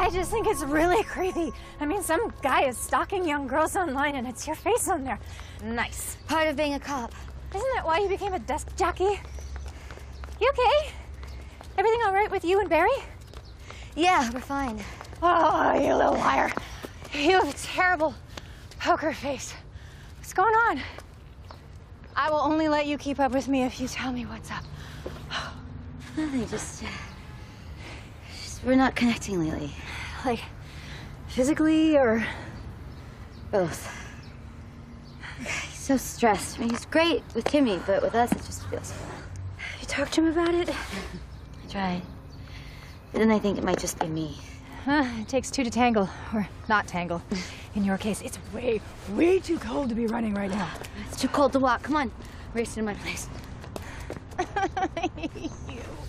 I just think it's really creepy. I mean, some guy is stalking young girls online and it's your face on there. Nice. Part of being a cop. Isn't that why you became a desk jockey? You okay? Everything all right with you and Barry? Yeah, we're fine. Oh, you little liar. You have a terrible poker face. What's going on? I will only let you keep up with me if you tell me what's up. Nothing, just we're not connecting lately. Like, physically or? Both. He's so stressed. I mean, he's great with Timmy, but with us, it just feels... You talked to him about it? I tried. But then I think it might just be me. It takes two to tangle, or not tangle. In your case, it's way, way too cold to be running right now. It's too cold to walk. Come on. Race to my place. I hate you.